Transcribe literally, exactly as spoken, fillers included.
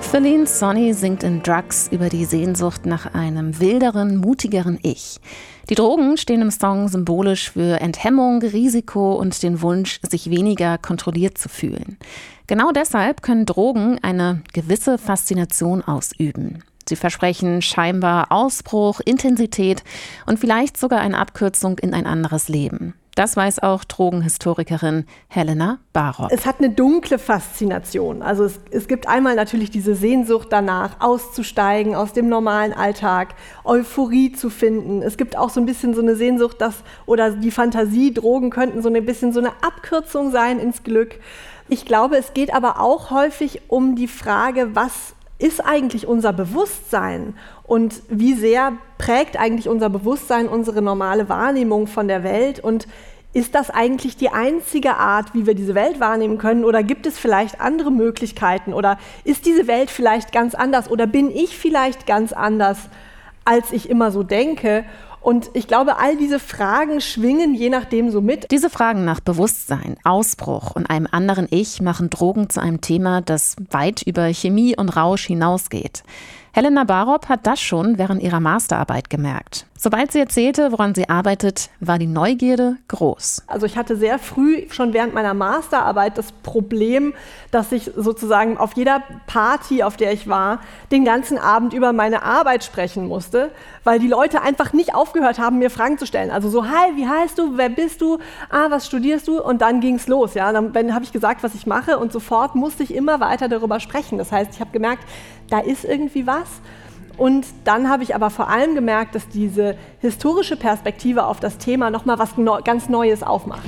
Feline Sonny singt in Drugs über die Sehnsucht nach einem wilderen, mutigeren Ich. Die Drogen stehen im Song symbolisch für Enthemmung, Risiko und den Wunsch, sich weniger kontrolliert zu fühlen. Genau deshalb können Drogen eine gewisse Faszination ausüben. Sie versprechen scheinbar Ausbruch, Intensität und vielleicht sogar eine Abkürzung in ein anderes Leben. Das weiß auch Drogenhistorikerin Helena Barop. Es hat eine dunkle Faszination. Also es, es gibt einmal natürlich diese Sehnsucht danach, auszusteigen aus dem normalen Alltag, Euphorie zu finden. Es gibt auch so ein bisschen so eine Sehnsucht, dass, oder die Fantasie, Drogen könnten so ein bisschen so eine Abkürzung sein ins Glück. Ich glaube, es geht aber auch häufig um die Frage, was ist eigentlich unser Bewusstsein und wie sehr prägt eigentlich unser Bewusstsein unsere normale Wahrnehmung von der Welt und ist das eigentlich die einzige Art, wie wir diese Welt wahrnehmen können oder gibt es vielleicht andere Möglichkeiten oder ist diese Welt vielleicht ganz anders oder bin ich vielleicht ganz anders, als ich immer so denke? Und ich glaube, all diese Fragen schwingen je nachdem so mit. Diese Fragen nach Bewusstsein, Ausbruch und einem anderen Ich machen Drogen zu einem Thema, das weit über Chemie und Rausch hinausgeht. Helena Barop hat das schon während ihrer Masterarbeit gemerkt. Sobald sie erzählte, woran sie arbeitet, war die Neugierde groß. Also ich hatte sehr früh, schon während meiner Masterarbeit, das Problem, dass ich sozusagen auf jeder Party, auf der ich war, den ganzen Abend über meine Arbeit sprechen musste, weil die Leute einfach nicht aufgehört haben, mir Fragen zu stellen. Also so, hi, wie heißt du, wer bist du, ah, was studierst du? Und dann ging es los. Ja? Dann habe ich gesagt, was ich mache und sofort musste ich immer weiter darüber sprechen. Das heißt, ich habe gemerkt, da ist irgendwie was. Und dann habe ich aber vor allem gemerkt, dass diese historische Perspektive auf das Thema nochmal was ganz Neues aufmacht.